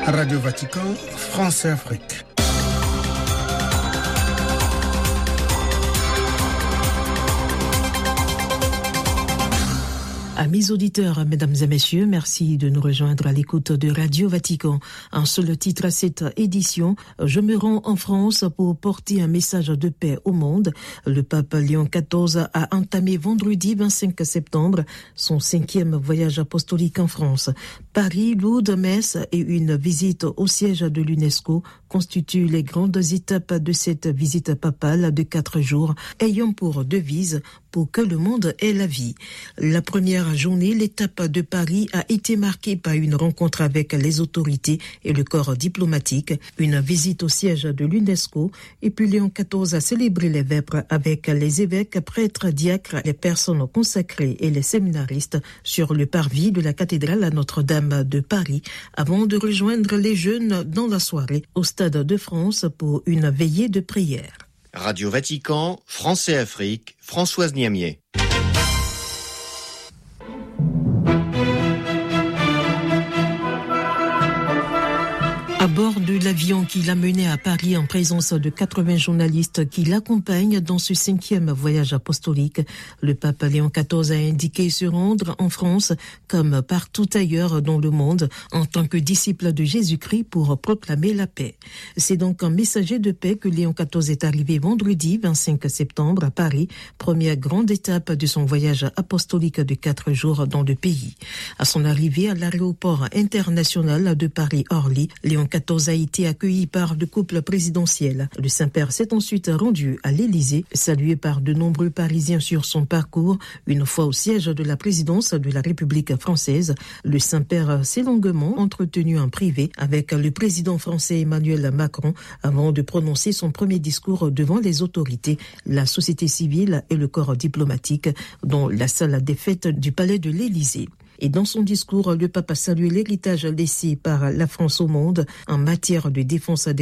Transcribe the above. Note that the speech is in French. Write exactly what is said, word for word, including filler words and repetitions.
Radio Vatican, France et Afrique. Amis auditeurs, mesdames et messieurs, merci de nous rejoindre à l'écoute de Radio Vatican. Un seul titre à cette édition, je me rends en France pour porter un message de paix au monde. Le pape Léon quatorze a entamé vendredi vingt-cinq septembre son cinquième voyage apostolique en France. Paris, Lourdes, Metz et une visite au siège de l'UNESCO constituent les grandes étapes de cette visite papale de quatre jours, ayant pour devise « Pour que le monde ait la vie ». La première journée, l'étape de Paris a été marquée par une rencontre avec les autorités et le corps diplomatique, une visite au siège de l'UNESCO, et puis Léon quatorze a célébré les vêpres avec les évêques, prêtres, diacres, les personnes consacrées et les séminaristes sur le parvis de la cathédrale à Notre-Dame de Paris, avant de rejoindre les jeunes dans la soirée au Stade de France pour une veillée de prière. Radio Vatican, France et Afrique, Françoise Niamier. À bord de l'avion qui l'a mené à Paris en présence de quatre-vingts journalistes qui l'accompagnent dans ce cinquième voyage apostolique, le pape Léon quatorze a indiqué se rendre en France comme partout ailleurs dans le monde en tant que disciple de Jésus-Christ pour proclamer la paix. C'est donc un messager de paix que Léon quatorze est arrivé vendredi vingt-cinq septembre à Paris, première grande étape de son voyage apostolique de quatre jours dans le pays. À son arrivée à l'aéroport international de Paris-Orly, Léon quatorze a été accueilli par le couple présidentiel. Le Saint-Père s'est ensuite rendu à l'Élysée, salué par de nombreux Parisiens sur son parcours. Une fois au siège de la présidence de la République française, le Saint-Père s'est longuement entretenu en privé avec le président français Emmanuel Macron avant de prononcer son premier discours devant les autorités, la société civile et le corps diplomatique, dont la salle des fêtes du palais de l'Élysée. Et dans son discours, le pape a salué l'héritage laissé par la France au monde en matière de défense des